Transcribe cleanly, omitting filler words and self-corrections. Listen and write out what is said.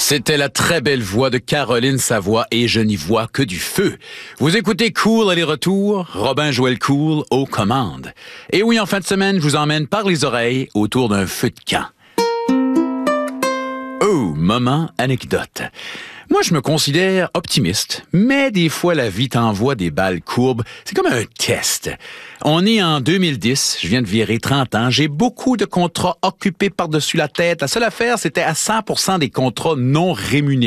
C'était la très belle voix de Caroline Savoie et je n'y vois que du feu. Vous écoutez Cool aller-retour, Robin Joël Cool aux commandes. Et oui, en fin de semaine, je vous emmène par les oreilles autour d'un feu de camp. Oh, moment anecdote. Moi, je me considère optimiste, mais des fois, la vie t'envoie des balles courbes. C'est comme un test. On est en 2010, je viens de virer 30 ans, j'ai beaucoup de contrats occupés par-dessus la tête. La seule affaire, c'était à 100% des contrats non rémunérés.